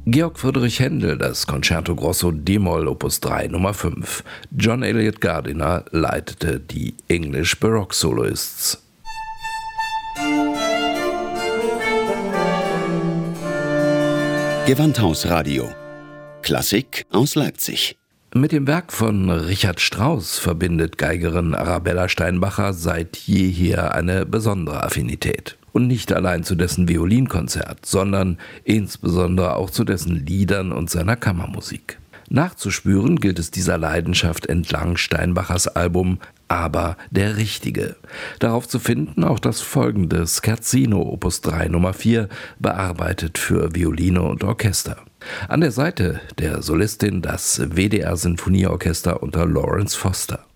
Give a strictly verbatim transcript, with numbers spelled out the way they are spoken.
Georg Friedrich Händel, das Concerto Grosso d-Moll Opus drei Nummer fünf. John Elliott Gardiner leitete die English Baroque Soloists. Gewandhausradio. Klassik aus Leipzig. Mit dem Werk von Richard Strauss verbindet Geigerin Arabella Steinbacher seit jeher eine besondere Affinität. Und nicht allein zu dessen Violinkonzert, sondern insbesondere auch zu dessen Liedern und seiner Kammermusik. Nachzuspüren gilt es dieser Leidenschaft entlang Steinbachers Album Aber der Richtige. Darauf zu finden auch das folgende Scherzino Opus drei Nummer vier, bearbeitet für Violine und Orchester. An der Seite der Solistin das W D R Sinfonieorchester unter Lawrence Foster.